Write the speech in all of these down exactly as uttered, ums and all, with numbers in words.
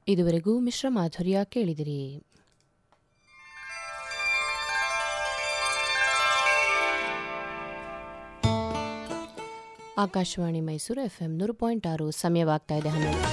ಇದುವರೆಗೂ ಮಿಶ್ರ ಮಾಧುರ್ಯ ಕೇಳಿದಿರಿ. ಆಕಾಶವಾಣಿ ಮೈಸೂರು ಎಫ್ಎಂ ನೂರು ಪಾಯಿಂಟ್ ಆರು ಸಮಯವಾಗ್ತಾ ಇದೆ ಹನ್ನೆರಡು.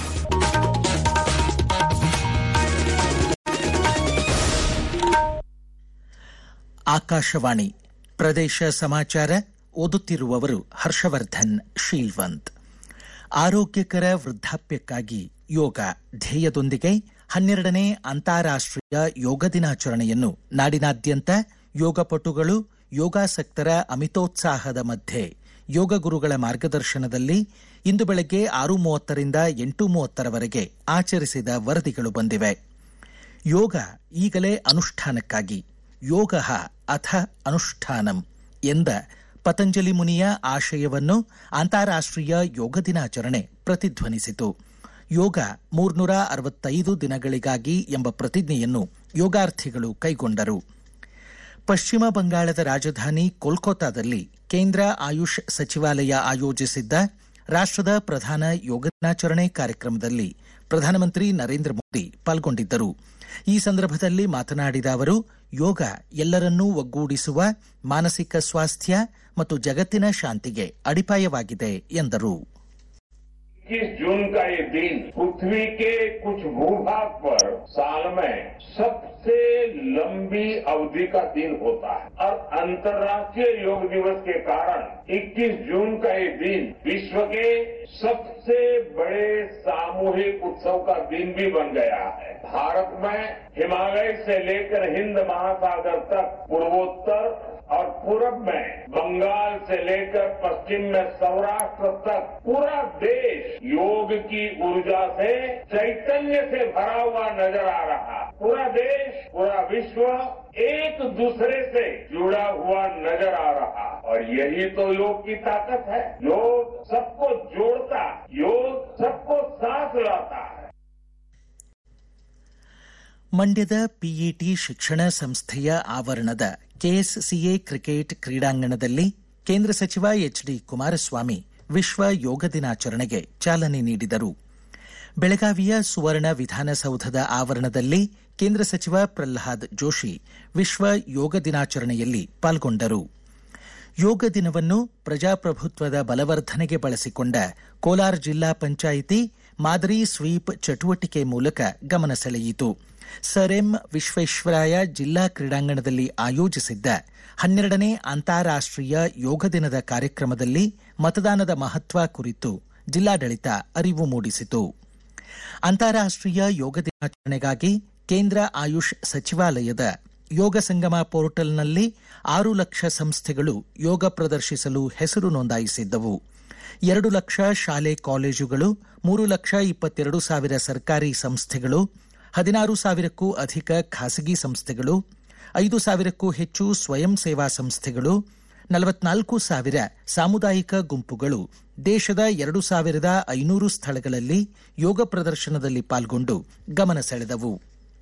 ಆಕಾಶವಾಣಿ ಪ್ರದೇಶ ಸಮಾಚಾರ ಓದುತ್ತಿರುವವರು ಹರ್ಷವರ್ಧನ್ ಶೀಲ್ವಂತ್. ಆರೋಗ್ಯಕರ ವೃದ್ಧಾಪ್ಯಕ್ಕಾಗಿ ಯೋಗ ಧ್ಯೇಯದೊಂದಿಗೆ ಹನ್ನೆರಡನೇ ಅಂತಾರಾಷ್ಟ್ರೀಯ ಯೋಗ ದಿನಾಚರಣೆಯನ್ನು ನಾಡಿನಾದ್ಯಂತ ಯೋಗಪಟುಗಳು ಯೋಗಾಸಕ್ತರ ಅಮಿತೋತ್ಸಾಹದ ಮಧ್ಯೆ ಯೋಗ ಗುರುಗಳ ಮಾರ್ಗದರ್ಶನದಲ್ಲಿ ಇಂದು ಬೆಳಗ್ಗೆ ಆರು ಮೂವತ್ತರಿಂದ ಎಂಟು ಮೂವತ್ತರವರೆಗೆ ಆಚರಿಸಿದ ವರದಿಗಳು ಬಂದಿವೆ. ಯೋಗ ಈಗಲೇ ಅನುಷ್ಠಾನಕ್ಕಾಗಿ, ಯೋಗ ಅಥ ಅನುಷ್ಠಾನಂ ಎಂದ ಪತಂಜಲಿ ಮುನಿಯ ಆಶಯವನ್ನು ಅಂತಾರಾಷ್ಟ್ರೀಯ ಯೋಗ ದಿನಾಚರಣೆ ಪ್ರತಿಧ್ವನಿಸಿತು. ಯೋಗ ಮೂರ್ನೂರ ಅರವತ್ತೈದು ದಿನಗಳಿಗಾಗಿ ಎಂಬ ಪ್ರತಿಜ್ಞೆಯನ್ನು ಯೋಗಾರ್ಥಿಗಳು ಕೈಗೊಂಡರು. ಪಶ್ಚಿಮ ಬಂಗಾಳದ ರಾಜಧಾನಿ ಕೋಲ್ಕತ್ತಾದಲ್ಲಿ ಕೇಂದ್ರ ಆಯುಷ್ ಸಚಿವಾಲಯ ಆಯೋಜಿಸಿದ್ದ ರಾಷ್ಟ್ರದ ಪ್ರಧಾನ ಯೋಗ ದಿನಾಚರಣೆ ಕಾರ್ಯಕ್ರಮದಲ್ಲಿ ಪ್ರಧಾನಮಂತ್ರಿ ನರೇಂದ್ರ ಮೋದಿ ಪಾಲ್ಗೊಂಡಿದ್ದರು. ಈ ಸಂದರ್ಭದಲ್ಲಿ ಮಾತನಾಡಿದ ಅವರು, ಯೋಗ ಎಲ್ಲರನ್ನೂ ಒಗ್ಗೂಡಿಸುವ ಮಾನಸಿಕ ಸ್ವಾಸ್ಥ್ಯ ಮತ್ತು ಜಗತ್ತಿನ ಶಾಂತಿಗೆ ಅಡಿಪಾಯವಾಗಿದೆ ಎಂದರು. इक्कीस जून का ये दिन पृथ्वी के कुछ भूभाग पर साल में सबसे लंबी अवधि का दिन होता है और अंतर्राष्ट्रीय योग दिवस के कारण इक्कीस जून का ये दिन विश्व के सबसे बड़े सामूहिक उत्सव का दिन भी बन गया है. भारत में हिमालय से लेकर हिंद महासागर तक, पूर्वोत्तर और पूरब में बंगाल से लेकर पश्चिम में सौराष्ट्र तक पूरा देश योग की ऊर्जा से, चैतन्य से भरा हुआ नजर आ रहा. पूरा देश, पूरा विश्व एक दूसरे से जुड़ा हुआ नजर आ रहा और यही तो योग की ताकत है. योग सबको जोड़ता, योग सबको साथ लाता है. ಮಂಡ್ಯದ ಪಿಇಟಿ ಶಿಕ್ಷಣ ಸಂಸ್ಥೆಯ ಆವರಣದ ಕೆಎಸ್ಸಿಎ ಕ್ರಿಕೆಟ್ ಕ್ರೀಡಾಂಗಣದಲ್ಲಿ ಕೇಂದ್ರ ಸಚಿವ ಎಚ್ ಡಿ ಕುಮಾರಸ್ವಾಮಿ ವಿಶ್ವ ಯೋಗ ದಿನಾಚರಣೆಗೆ ಚಾಲನೆ ನೀಡಿದರು. ಬೆಳಗಾವಿಯ ಸುವರ್ಣ ವಿಧಾನಸೌಧದ ಆವರಣದಲ್ಲಿ ಕೇಂದ್ರ ಸಚಿವ ಪ್ರಹ್ಲಾದ್ ಜೋಶಿ ವಿಶ್ವ ಯೋಗ ದಿನಾಚರಣೆಯಲ್ಲಿ ಪಾಲ್ಗೊಂಡರು. ಯೋಗ ದಿನವನ್ನು ಪ್ರಜಾಪ್ರಭುತ್ವದ ಬಲವರ್ಧನೆಗೆ ಬಳಸಿಕೊಂಡ ಕೋಲಾರ ಜಿಲ್ಲಾ ಪಂಚಾಯಿತಿ ಮಾದರಿ ಸ್ವೀಪ್ ಚಟುವಟಿಕೆ ಮೂಲಕ ಗಮನ ಸೆಳೆಯಿತು. ಸರ್ ಎಂ ವಿಶ್ವೇಶ್ವರಾಯ ಜಿಲ್ಲಾ ಕ್ರೀಡಾಂಗಣದಲ್ಲಿ ಆಯೋಜಿಸಿದ್ದ ಹನ್ನೆರಡನೇ ಅಂತಾರಾಷ್ಟ್ರೀಯ ಯೋಗ ದಿನದ ಕಾರ್ಯಕ್ರಮದಲ್ಲಿ ಮತದಾನದ ಮಹತ್ವ ಕುರಿತು ಜಿಲ್ಲಾಡಳಿತ ಅರಿವು ಮೂಡಿಸಿತು. ಅಂತಾರಾಷ್ಟ್ರೀಯ ಯೋಗ ದಿನಾಚರಣೆಗಾಗಿ ಕೇಂದ್ರ ಆಯುಷ್ ಸಚಿವಾಲಯದ ಯೋಗ ಸಂಗಮ ಪೋರ್ಟಲ್ನಲ್ಲಿ ಆರು ಲಕ್ಷ ಸಂಸ್ಥೆಗಳು ಯೋಗ ಪ್ರದರ್ಶಿಸಲು ಹೆಸರು ನೋಂದಾಯಿಸಿದ್ದವು. ಎರಡು ಲಕ್ಷ ಶಾಲೆ ಕಾಲೇಜುಗಳು, ಮೂರು ಲಕ್ಷ ಇಪ್ಪತ್ತೆರಡು ಸಾವಿರ ಸರ್ಕಾರಿ ಸಂಸ್ಥೆಗಳು, ಹದಿನಾರು ಸಾವಿರಕ್ಕೂ ಅಧಿಕ ಖಾಸಗಿ ಸಂಸ್ಥೆಗಳು, ಐದು ಸಾವಿರಕ್ಕೂ ಹೆಚ್ಚು ಸ್ವಯಂ ಸೇವಾ ಸಂಸ್ಥೆಗಳು, ನಲವತ್ನಾಲ್ಕು ಸಾವಿರ ಸಾಮುದಾಯಿಕ ಗುಂಪುಗಳು ದೇಶದ ಎರಡು ಸಾವಿರದ ಐನೂರು ಸ್ಥಳಗಳಲ್ಲಿ ಯೋಗ ಪ್ರದರ್ಶನದಲ್ಲಿ ಪಾಲ್ಗೊಂಡು ಗಮನ ಸೆಳೆದವು.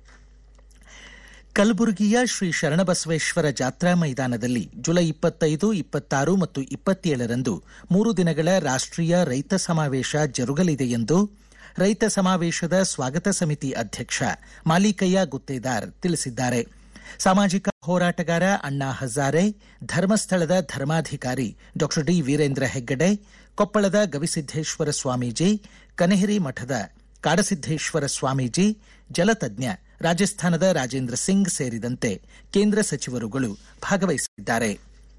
ಕಲಬುರಗಿಯ ಶ್ರೀ ಶರಣಬಸವೇಶ್ವರ ಜಾತ್ರಾ ಮೈದಾನದಲ್ಲಿ ಜುಲೈ ಇಪ್ಪತ್ತೈದು, ಇಪ್ಪತ್ತಾರು ಮತ್ತು ಇಪ್ಪತ್ತೇಳರಂದು ಮೂರು ದಿನಗಳ ರಾಷ್ಟ್ರೀಯ ರೈತ ಸಮಾವೇಶ ಜರುಗಲಿದೆ ಎಂದು ರೈತ ಸಮಾವೇಶದ ಸ್ವಾಗತ ಸಮಿತಿ ಅಧ್ಯಕ್ಷ ಮಾಲಿಕಯ್ಯ ಗುತ್ತೇದಾರ್ ತಿಳಿಸಿದ್ದಾರೆ. ಸಾಮಾಜಿಕ ಹೋರಾಟಗಾರ ಅಣ್ಣಾ ಹಜಾರೆ, ಧರ್ಮಸ್ಥಳದ ಧರ್ಮಾಧಿಕಾರಿ ಡಾ ಡಿ ವೀರೇಂದ್ರ ಹೆಗ್ಗಡೆ, ಕೊಪ್ಪಳದ ಗವಿಸಿದ್ದೇಶ್ವರ ಸ್ವಾಮೀಜಿ, ಕನೇರಿ ಮಠದ ಕಾಡಸಿದ್ದೇಶ್ವರ ಸ್ವಾಮೀಜಿ, ಜಲತಜ್ಞ ರಾಜಸ್ಥಾನದ ರಾಜೇಂದ್ರ ಸಿಂಗ್ ಸೇರಿದಂತೆ ಕೇಂದ್ರ ಸಚಿವರುಗಳು ಭಾಗವಹಿಸಿದ್ದಾರೆ.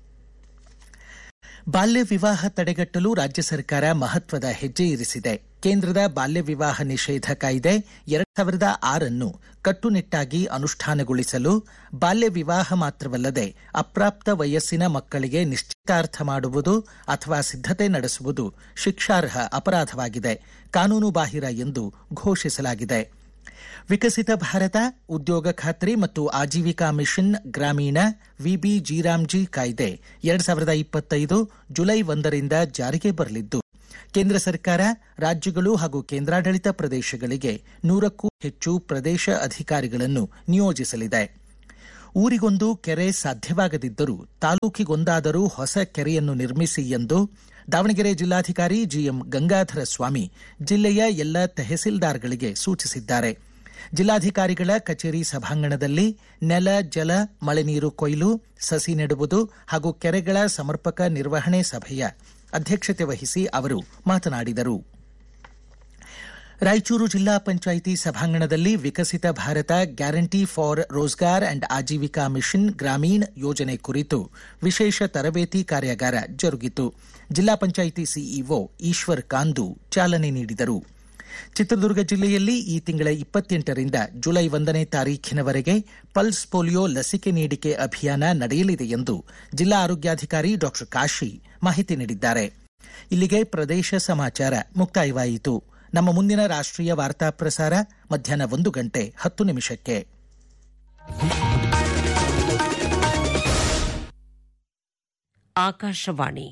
ಬಾಲ್ಯ ವಿವಾಹ ತಡೆಗಟ್ಟಲು ರಾಜ್ಯ ಸರ್ಕಾರ ಮಹತ್ವದ ಹೆಜ್ಜೆ ಇರಿಸಿದೆ. ಕೇಂದ್ರದ ಬಾಲ್ಯ ವಿವಾಹ ನಿಷೇಧ ಕಾಯ್ದೆ ಎರಡ್ ಸಾವಿರದ ಆರನ್ನು ಕಟ್ಟುನಿಟ್ಟಾಗಿ ಅನುಷ್ಠಾನಗೊಳಿಸಲು ಬಾಲ್ಯ ವಿವಾಹ ಮಾತ್ರವಲ್ಲದೆ ಅಪ್ರಾಪ್ತ ವಯಸ್ಸಿನ ಮಕ್ಕಳಿಗೆ ನಿಶ್ಚಿತಾರ್ಥ ಮಾಡುವುದು ಅಥವಾ ಸಿದ್ಧತೆ ನಡೆಸುವುದು ಶಿಕ್ಷಾರ್ಹ ಅಪರಾಧವಾಗಿದೆ, ಕಾನೂನು ಬಾಹಿರ ಎಂದು ಘೋಷಿಸಲಾಗಿದೆ. ವಿಕಸಿತ ಭಾರತ ಉದ್ಯೋಗ ಖಾತ್ರಿ ಮತ್ತು ಆಜೀವಿಕಾ ಮಿಷನ್ ಗ್ರಾಮೀಣ ವಿಬಿ ಜಿರಾಮ್ಜಿ ಕಾಯ್ದೆ ಎರಡ್ ಸಾವಿರದ ಇಪ್ಪತ್ತೈದು ಜುಲೈ ಒಂದರಿಂದ ಜಾರಿಗೆ ಬರಲಿದ್ದು, ಕೇಂದ್ರ ಸರ್ಕಾರ ರಾಜ್ಯಗಳು ಹಾಗೂ ಕೇಂದ್ರಾಡಳಿತ ಪ್ರದೇಶಗಳಿಗೆ ನೂರಕ್ಕೂ ಹೆಚ್ಚು ಪ್ರದೇಶ ಅಧಿಕಾರಿಗಳನ್ನು ನಿಯೋಜಿಸಲಿದೆ. ಊರಿಗೊಂದು ಕೆರೆ ಸಾಧ್ಯವಾಗದಿದ್ದರೂ ತಾಲೂಕಿಗೊಂದಾದರೂ ಹೊಸ ಕೆರೆಯನ್ನು ನಿರ್ಮಿಸಿ ಎಂದು ದಾವಣಗೆರೆ ಜಿಲ್ಲಾಧಿಕಾರಿ ಜಿಎಂ ಗಂಗಾಧರ ಸ್ವಾಮಿ ಜಿಲ್ಲೆಯ ಎಲ್ಲ ತಹಸೀಲ್ದಾರ್ಗಳಿಗೆ ಸೂಚಿಸಿದ್ದಾರೆ. ಜಿಲ್ಲಾಧಿಕಾರಿಗಳ ಕಚೇರಿ ಸಭಾಂಗಣದಲ್ಲಿ ನೆಲ, ಜಲ, ಮಳೆ ನೀರು ಕೊಯ್ಲು, ಸಸಿ ನೆಡುವುದು ಹಾಗೂ ಕೆರೆಗಳ ಸಮರ್ಪಕ ನಿರ್ವಹಣೆ ಸಭೆಯ ಅಧ್ಯಕ್ಷತೆ ವಹಿಸಿ ಅವರು ಮಾತನಾಡಿದರು. ರಾಯಚೂರು ಜಿಲ್ಲಾ ಪಂಚಾಯಿತಿ ಸಭಾಂಗಣದಲ್ಲಿ ವಿಕಸಿತ Bharat guarantee for Rozgar and Aajeevika mission ಗ್ರಾಮೀಣ ಯೋಜನೆ ಕುರಿತು ವಿಶೇಷ ತರಬೇತಿ ಕಾರ್ಯಾಗಾರ ಜರುಗಿತು. ಜಿಲ್ಲಾ ಪಂಚಾಯಿತಿ ಸಿಇಒ ಈಶ್ವರ್ ಕಾಂದು ಚಾಲನೆ ನೀಡಿದರು. ಚಿತ್ರದುರ್ಗ ಜಿಲ್ಲೆಯಲ್ಲಿ ಈ ತಿಂಗಳ ಇಪ್ಪತ್ತೆಂಟರಿಂದ ಜುಲೈ ಒಂದನೇ ತಾರೀಖಿನವರೆಗೆ ಪಲ್ಸ್ ಪೋಲಿಯೋ ಲಸಿಕೆ ನೀಡಿಕೆ ಅಭಿಯಾನ ನಡೆಯಲಿದೆ ಎಂದು ಜಿಲ್ಲಾ ಆರೋಗ್ಯಾಧಿಕಾರಿ ಡಾ ಕಾಶಿ ಮಾಹಿತಿ ನೀಡಿದ್ದಾರೆ. ಇಲ್ಲಿಗೆ ಪ್ರದೇಶ ಸಮಾಚಾರ ಮುಕ್ತಾಯವಾಯಿತು. ನಮ್ಮ ಮುಂದಿನ ರಾಷ್ಟ್ರೀಯ ವಾರ್ತಾ ಪ್ರಸಾರ ಮಧ್ಯಾಹ್ನ ಒಂದು ಗಂಟೆ ಹತ್ತು ನಿಮಿಷಕ್ಕೆ. ಆಕಾಶವಾಣಿ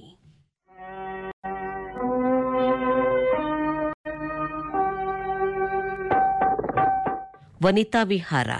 ವನಿತಾ ವಿಹಾರ.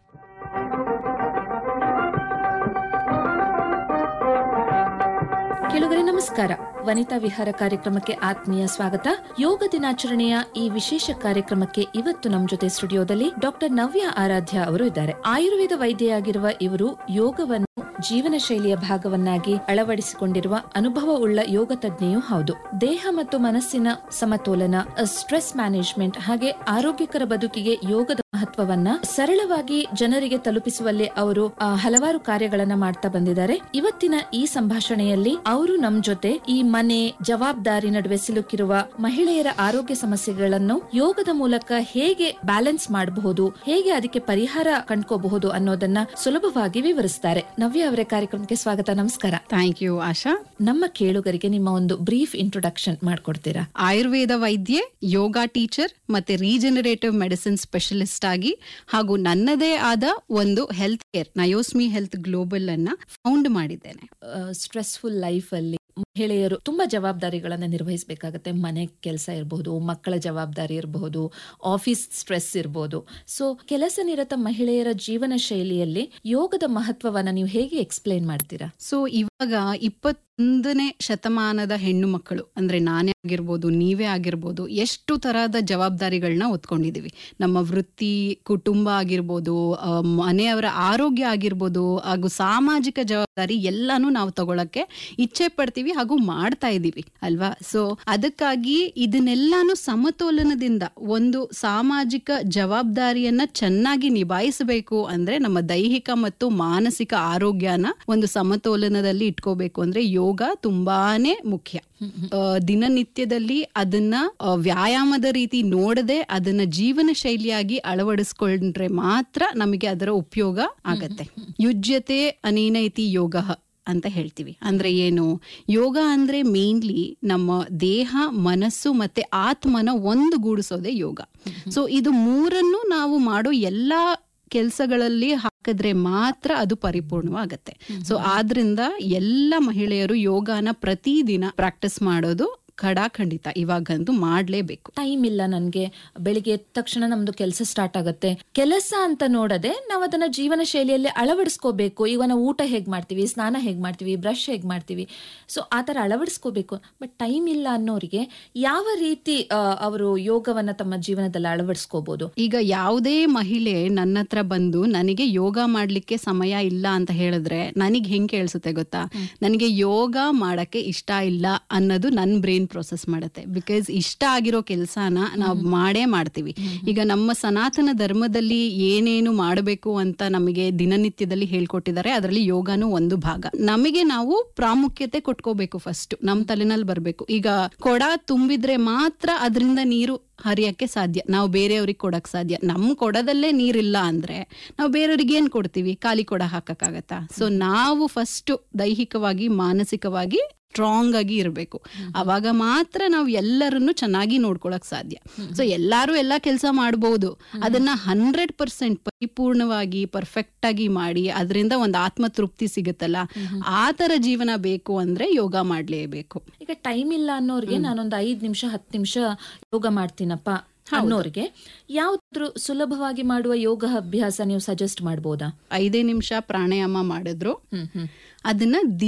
ಕೆಲವರೇ ನಮಸ್ಕಾರ. ವನಿತಾ ವಿಹಾರ ಕಾರ್ಯಕ್ರಮಕ್ಕೆ ಆತ್ಮೀಯ ಸ್ವಾಗತ. ಯೋಗ ದಿನಾಚರಣೆಯ ಈ ವಿಶೇಷ ಕಾರ್ಯಕ್ರಮಕ್ಕೆ ಇವತ್ತು ನಮ್ಮ ಜೊತೆ ಸ್ಟುಡಿಯೋದಲ್ಲಿ ಡಾಕ್ಟರ್ ನವ್ಯ ಆರಾಧ್ಯ ಅವರು ಇದ್ದಾರೆ. ಆಯುರ್ವೇದ ವೈದ್ಯೆಯಾಗಿರುವ ಇವರು ಯೋಗವನ್ನು ಜೀವನ ಶೈಲಿಯ ಭಾಗವನ್ನಾಗಿ ಅಳವಡಿಸಿಕೊಂಡಿರುವ ಅನುಭವ ಉಳ್ಳ ಯೋಗ ತಜ್ಞೆಯೂ ಹೌದು. ದೇಹ ಮತ್ತು ಮನಸ್ಸಿನ ಸಮತೋಲನ, ಸ್ಟ್ರೆಸ್ ಮ್ಯಾನೇಜ್ಮೆಂಟ್ ಹಾಗೆ ಆರೋಗ್ಯಕರ ಬದುಕಿಗೆ ಯೋಗದ ಮಹತ್ವವನ್ನ ಸರಳವಾಗಿ ಜನರಿಗೆ ತಲುಪಿಸುವಲ್ಲಿ ಅವರು ಹಲವಾರು ಕಾರ್ಯಗಳನ್ನ ಮಾಡ್ತಾ ಬಂದಿದ್ದಾರೆ. ಇವತ್ತಿನ ಈ ಸಂಭಾಷಣೆಯಲ್ಲಿ ಅವರು ನಮ್ ಜೊತೆ ಈ ಮನೆ ಜವಾಬ್ದಾರಿ ನಡುವೆ ಸಿಲುಕಿರುವ ಮಹಿಳೆಯರ ಆರೋಗ್ಯ ಸಮಸ್ಯೆಗಳನ್ನು ಯೋಗದ ಮೂಲಕ ಹೇಗೆ ಬ್ಯಾಲೆನ್ಸ್ ಮಾಡಬಹುದು, ಹೇಗೆ ಅದಕ್ಕೆ ಪರಿಹಾರ ಕಂಡ್ಕೋಬಹುದು ಅನ್ನೋದನ್ನ ಸುಲಭವಾಗಿ ವಿವರಿಸ್ತಾರೆ. ನವ್ಯ ಅವರೇ, ಕಾರ್ಯಕ್ರಮಕ್ಕೆ ಸ್ವಾಗತ. ನಮಸ್ಕಾರ. ಥ್ಯಾಂಕ್ ಯು ಆಶಾ. ನಮ್ಮ ಕೇಳುಗರಿಗೆ ನಿಮ್ಮ ಒಂದು ಬ್ರೀಫ್ ಇಂಟ್ರೊಡಕ್ಷನ್ ಮಾಡ್ಕೊಡ್ತೀರಾ? ಆಯುರ್ವೇದ ವೈದ್ಯೆ, ಯೋಗ ಟೀಚರ್ ಮತ್ತೆ ರೀಜನರೇಟಿವ್ ಮೆಡಿಸಿನ್ ಸ್ಪೆಷಲಿಸ್ಟ್ ಆಗಿ ಹಾಗೂ ನನ್ನದೇ ಆದ ಒಂದು ಹೆಲ್ತ್ ಕೇರ್ ನಯೋಸ್ಮಿ ಹೆಲ್ತ್ ಗ್ಲೋಬಲ್ ಅನ್ನ ಫೌಂಡ್ ಮಾಡಿದ್ದೇನೆ. ಸ್ಟ್ರೆಸ್ಫುಲ್ ಲೈಫ್ ಅಲ್ಲಿ ಮಹಿಳೆಯರು ತುಂಬಾ ಜವಾಬ್ದಾರಿಗಳನ್ನ ನಿರ್ವಹಿಸಬೇಕಾಗತ್ತೆ. ಮನೆ ಕೆಲಸ ಇರಬಹುದು, ಮಕ್ಕಳ ಜವಾಬ್ದಾರಿ ಇರಬಹುದು, ಆಫೀಸ್ ಸ್ಟ್ರೆಸ್ ಇರಬಹುದು. ಸೊ ಕೆಲಸ ನಿರತ ಮಹಿಳೆಯರ ಜೀವನ ಶೈಲಿಯಲ್ಲಿ ಯೋಗದ ಮಹತ್ವವನ್ನ ನೀವು ಹೇಗೆ ಎಕ್ಸ್ಪ್ಲೇನ್ ಮಾಡ್ತೀರಾ? ಸೊ ಇವಾಗ ಇಪ್ಪತ್ತೊಂದನೇ ಶತಮಾನದ ಹೆಣ್ಣು ಮಕ್ಕಳು ಅಂದ್ರೆ ನಾನೇ ಆಗಿರ್ಬೋದು, ನೀವೇ ಆಗಿರ್ಬೋದು, ಎಷ್ಟು ತರಹದ ಜವಾಬ್ದಾರಿಗಳನ್ನ ಹೊತ್ಕೊಂಡಿದೀವಿ. ನಮ್ಮ ವೃತ್ತಿ, ಕುಟುಂಬ ಆಗಿರ್ಬೋದು, ಮನೆಯವರ ಆರೋಗ್ಯ ಆಗಿರ್ಬೋದು, ಹಾಗೂ ಸಾಮಾಜಿಕ ಜವಾಬ್ದಾರಿ ಎಲ್ಲಾನು ನಾವು ತಗೊಳಕ್ಕೆ ಇಚ್ಛೆ ಪಡ್ತೀವಿ ಹಾಗೂ ಮಾಡ್ತಾ ಇದೀವಿ ಅಲ್ವಾ? ಸೊ ಅದಕ್ಕಾಗಿ ಇದನ್ನೆಲ್ಲಾನು ಸಮತೋಲನದಿಂದ ಒಂದು ಸಾಮಾಜಿಕ ಜವಾಬ್ದಾರಿಯನ್ನ ಚೆನ್ನಾಗಿ ನಿಭಾಯಿಸಬೇಕು ಅಂದ್ರೆ ನಮ್ಮ ದೈಹಿಕ ಮತ್ತು ಮಾನಸಿಕ ಆರೋಗ್ಯನ ಒಂದು ಸಮತೋಲನದಲ್ಲಿ ಇಟ್ಕೋಬೇಕು ಅಂದ್ರೆ ಯೋಗ ತುಂಬಾನೇ ಮುಖ್ಯ. ದಿನನಿತ್ಯದಲ್ಲಿ ಅದನ್ನ ವ್ಯಾಯಾಮದ ರೀತಿ ನೋಡದೆ ಅದನ್ನ ಜೀವನ ಶೈಲಿಯಾಗಿ ಅಳವಡಿಸ್ಕೊಂಡ್ರೆ ಮಾತ್ರ ನಮಗೆ ಅದರ ಉಪಯೋಗ ಆಗತ್ತೆ. ಯುಜ್ಯತೆ ಅನೇನೈತಿ ಯೋಗ ಅಂತ ಹೇಳ್ತೀವಿ. ಅಂದ್ರೆ ಏನು? ಯೋಗ ಅಂದ್ರೆ ಮೇನ್ಲಿ ನಮ್ಮ ದೇಹ, ಮನಸ್ಸು ಮತ್ತೆ ಆತ್ಮನ ಒಂದುಗೂಡಿಸೋದೇ ಯೋಗ. ಸೊ ಇದು ಮೂರನ್ನು ನಾವು ಮಾಡೋ ಎಲ್ಲಾ ಕೆಲಸಗಳಲ್ಲಿ ಹಾಕಿದ್ರೆ ಮಾತ್ರ ಅದು ಪರಿಪೂರ್ಣವಾಗತ್ತೆ. ಸೊ ಆದ್ರಿಂದ ಎಲ್ಲ ಮಹಿಳೆಯರು ಯೋಗನ ಪ್ರತಿದಿನ ಪ್ರಾಕ್ಟೀಸ್ ಮಾಡೋದು ಖಡಾಖಂಡಿತ ಇವಾಗಂತೂ ಮಾಡ್ಲೇಬೇಕು. ಟೈಮ್ ಇಲ್ಲ ನನ್ಗೆ, ಬೆಳಿಗ್ಗೆ ಎದ್ದ ತಕ್ಷಣ ನಮ್ದು ಕೆಲಸ ಸ್ಟಾರ್ಟ್ ಆಗತ್ತೆ. ಕೆಲಸ ಅಂತ ನೋಡದೆ ನಾವು ಅದನ್ನ ಜೀವನ ಶೈಲಿಯಲ್ಲಿ ಅಳವಡಿಸ್ಕೋಬೇಕು. ಈಗ ನಾವು ಊಟ ಹೇಗ್ ಮಾಡ್ತೀವಿ, ಸ್ನಾನ ಹೇಗ್ ಮಾಡ್ತೀವಿ, ಬ್ರಷ್ ಹೇಗ್ ಮಾಡ್ತೀವಿ, ಸೊ ಆತರ ಅಳವಡಿಸ್ಕೋಬೇಕು. ಬಟ್ ಟೈಮ್ ಇಲ್ಲ ಅನ್ನೋರಿಗೆ ಯಾವ ರೀತಿ ಅವರು ಯೋಗವನ್ನ ತಮ್ಮ ಜೀವನದಲ್ಲಿ ಅಳವಡಿಸ್ಕೋಬಹುದು? ಈಗ ಯಾವುದೇ ಮಹಿಳೆ ನನ್ನ ಹತ್ರ ಬಂದು ನನಗೆ ಯೋಗ ಮಾಡ್ಲಿಕ್ಕೆ ಸಮಯ ಇಲ್ಲ ಅಂತ ಹೇಳಿದ್ರೆ ನನಗೆ ಹೆಂಗ್ ಕೇಳಿಸುತ್ತೆ ಗೊತ್ತಾ? ನನಗೆ ಯೋಗ ಮಾಡಕ್ಕೆ ಇಷ್ಟ ಇಲ್ಲ ಅನ್ನೋದು ನನ್ನ ಬ್ರೈನ್ ಪ್ರೋಸೆಸ್ ಮಾಡುತ್ತೆ. ಬಿಕಾಸ್ ಇಷ್ಟ ಆಗಿರೋ ಕೆಲ್ಸನ ನಾವು ಮಾಡೇ ಮಾಡ್ತೀವಿ. ಈಗ ನಮ್ಮ ಸನಾತನ ಧರ್ಮದಲ್ಲಿ ಏನೇನು ಮಾಡಬೇಕು ಅಂತ ನಮಗೆ ದಿನನಿತ್ಯದಲ್ಲಿ ಹೇಳ್ಕೊಟ್ಟಿದ್ದಾರೆ, ಅದರಲ್ಲಿ ಯೋಗನೂ ಒಂದು ಭಾಗ. ನಮಗೆ ನಾವು ಪ್ರಾಮುಖ್ಯತೆ ಕೊಟ್ಕೋಬೇಕು. ಫಸ್ಟ್ ನಮ್ ತಲೆನಲ್ಲಿ ಬರ್ಬೇಕು. ಈಗ ಕೊಡ ತುಂಬಿದ್ರೆ ಮಾತ್ರ ಅದರಿಂದ ನೀರು ಹರಿಯಕ್ಕೆ ಸಾಧ್ಯ, ನಾವು ಬೇರೆಯವ್ರಿಗೆ ಕೊಡಕ್ ಸಾಧ್ಯ. ನಮ್ ಕೊಡದಲ್ಲೇ ನೀರಿಲ್ಲ ಅಂದ್ರೆ ನಾವು ಬೇರೆಯವ್ರಿಗೆ ಏನ್ ಕೊಡ್ತೀವಿ? ಖಾಲಿ ಕೊಡ ಹಾಕಕ್ಕಾಗತ್ತಾ? ಸೊ ನಾವು ಫಸ್ಟ್ ದೈಹಿಕವಾಗಿ ಮಾನಸಿಕವಾಗಿ ಸ್ಟ್ರಾಂಗ್ ಆಗಿ ಇರಬೇಕು. ಅವಾಗ ಮಾತ್ರ ನಾವು ಎಲ್ಲರನ್ನು ಚೆನ್ನಾಗಿ ನೋಡ್ಕೊಳಕ್ ಸಾಧ್ಯ. ಸೊ ಎಲ್ಲಾರು ಎಲ್ಲಾ ಕೆಲಸ ಮಾಡಬಹುದು, ಅದನ್ನ ಹಂಡ್ರೆಡ್ ಪರ್ಸೆಂಟ್ ಪರಿಪೂರ್ಣವಾಗಿ ಪರ್ಫೆಕ್ಟ್ ಆಗಿ ಮಾಡಿ ಅದರಿಂದ ಒಂದು ಆತ್ಮ ತೃಪ್ತಿ ಸಿಗುತ್ತಲ್ಲ, ಆ ತರ ಜೀವನ ಬೇಕು ಅಂದ್ರೆ ಯೋಗ ಮಾಡ್ಲೇಬೇಕು. ಈಗ ಟೈಮ್ ಇಲ್ಲ ಅನ್ನೋರ್ಗೆ ನಾನೊಂದು ಐದ್ ನಿಮಿಷ ಹತ್ತು ನಿಮಿಷ ಯೋಗ ಮಾಡ್ತೀನಪ್ಪ ಅನ್ನೋರ್ಗೆ ಯಾವ್ದಾದ್ರು ಸುಲಭವಾಗಿ ಮಾಡುವ ಯೋಗ ಅಭ್ಯಾಸ ನೀವು ಸಜೆಸ್ಟ್ ಮಾಡಬಹುದಾ? ಐದೇ ನಿಮಿಷ ಪ್ರಾಣಾಯಾಮ ಮಾಡಿದ್ರು ಅದನ್ನ